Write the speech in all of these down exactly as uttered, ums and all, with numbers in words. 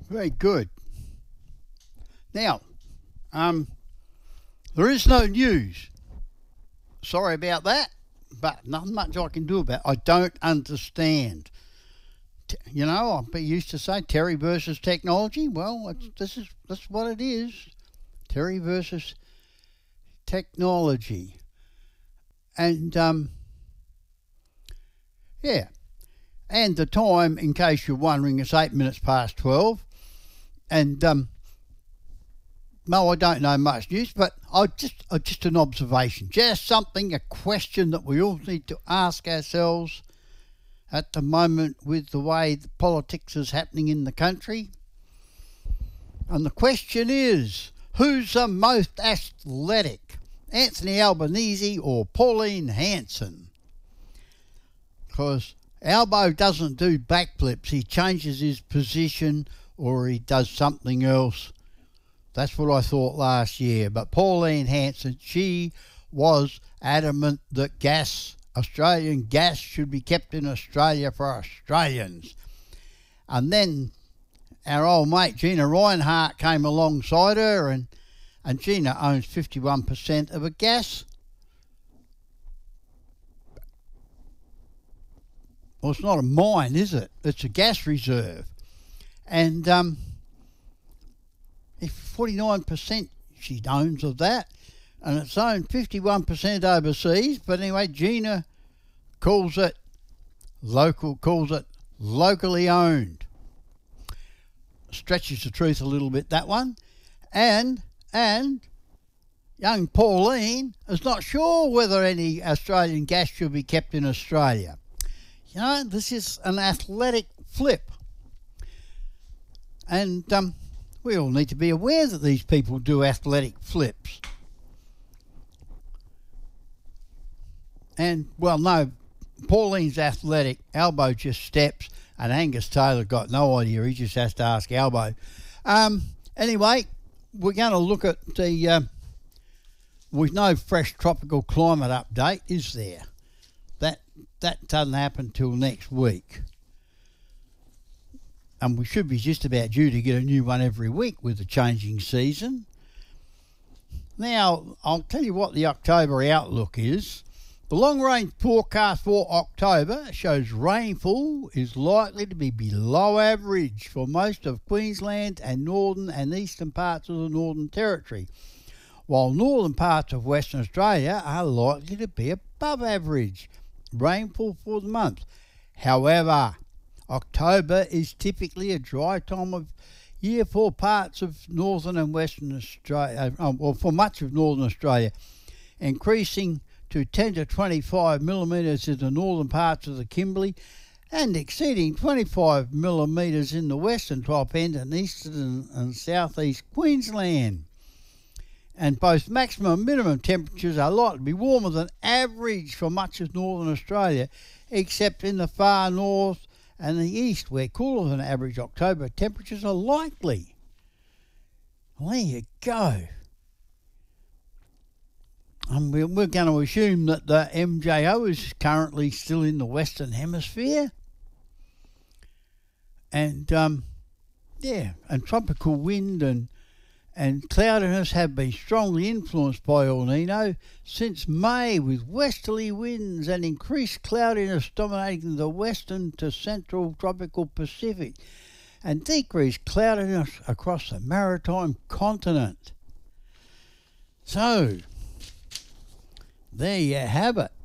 Very good. Now, um, there is no news. Sorry about that, but nothing much I can do about it. I don't understand. T- You know, I used to say Terry versus technology. Well, it's, this is that's what it is. Terry versus technology. And, um, yeah. And the time, in case you're wondering, it's eight minutes past twelve. And, um, no, I don't know much news, but I just uh, just an observation, just something, a question that we all need to ask ourselves at the moment with the way the politics is happening in the country. And the question is, who's the most athletic, Anthony Albanese or Pauline Hanson? Because Albo doesn't do backflips, he changes his position or he does something else. That's what I thought last year. But Pauline Hanson, she was adamant that gas, Australian gas, should be kept in Australia for Australians. And then our old mate Gina Reinhardt came alongside her, and, and Gina owns fifty-one percent of a gas. Well, it's not a mine, is it? It's a gas reserve. And um, if forty-nine percent she owns of that, and it's owned fifty-one percent overseas. But anyway, Gina calls it local, calls it locally owned. Stretches the truth a little bit, that one. And, and young Pauline is not sure whether any Australian gas should be kept in Australia. You know, this is an athletic flip. And um, we all need to be aware that these people do athletic flips. And, well, no, Pauline's athletic, Albo just steps, and Angus Taylor got no idea. He just has to ask Albo. Um, anyway, we're going to look at the... Uh, with no fresh tropical climate update, is there? That, that doesn't happen till next week. And we should be just about due to get a new one every week with the changing season. Now, I'll tell you what the October outlook is. The long-range forecast for October shows rainfall is likely to be below average for most of Queensland and northern and eastern parts of the Northern Territory, while northern parts of Western Australia are likely to be above average rainfall for the month. However, October is typically a dry time of year for parts of northern and western Australia, um, or for much of northern Australia, increasing to ten to twenty-five millimetres in the northern parts of the Kimberley and exceeding twenty-five millimetres in the western top end and eastern and southeast Queensland. And both maximum and minimum temperatures are likely to be warmer than average for much of northern Australia, except in the far north and the east, where cooler than average October temperatures are likely. Well, there you go. And we're, we're going to assume that the M J O is currently still in the Western Hemisphere. And, um, yeah, and tropical wind and, and cloudiness have been strongly influenced by El Nino since May, with westerly winds and increased cloudiness dominating the western to central tropical Pacific and decreased cloudiness across the maritime continent. So, there you have it.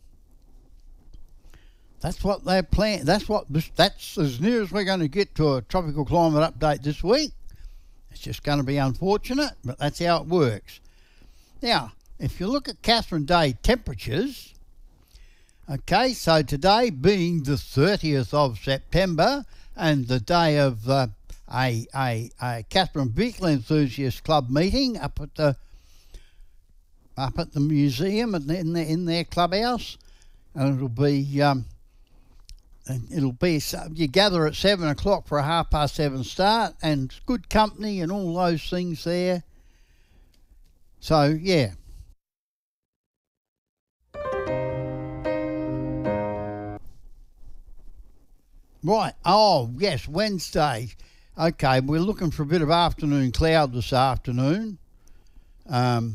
That's what they're planning. That's what this, that's as near as we're going to get to a tropical climate update this week. It's just going to be unfortunate, but that's how it works. Now, if you look at Catherine Day temperatures, okay, so today being the thirtieth of September and the day of uh, a, a, a Catherine Vehicle Enthusiast Club meeting up at the up at the museum and in their, in their clubhouse, and it'll be um, it'll be you gather at seven o'clock for a half past seven start, and good company and all those things there. So yeah. Right. Oh yes, Wednesday. Okay, we're looking for a bit of afternoon cloud this afternoon. Um,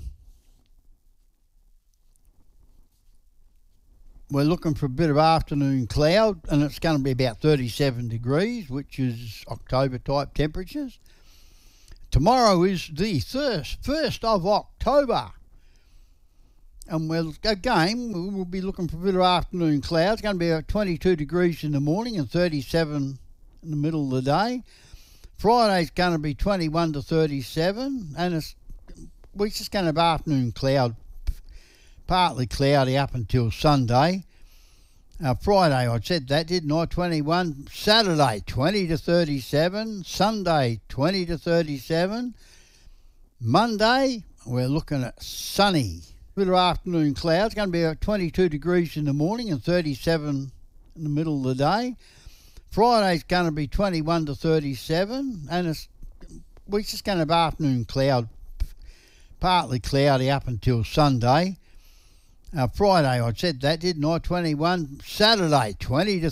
we're looking for a bit of afternoon cloud, and it's going to be about thirty-seven degrees, which is October type temperatures. Tomorrow is the first of October. And we'll, again, we'll be looking for a bit of afternoon clouds. It's going to be about twenty-two degrees in the morning and thirty-seven in the middle of the day. Friday's going to be twenty-one to thirty-seven, and it's, we're just going to have afternoon cloud, partly cloudy up until Sunday. Uh, Friday, I said that, didn't I? twenty-one. Saturday, twenty to thirty-seven. Sunday, twenty to thirty-seven. Monday, we're looking at sunny. Bit of afternoon clouds. It's going to be about twenty-two degrees in the morning and thirty-seven in the middle of the day. Friday's going to be twenty-one to thirty-seven, and it's, we're just going to have afternoon cloud, partly cloudy up until Sunday. Uh, Friday, I said that, didn't I? twenty-one. Saturday, twenty to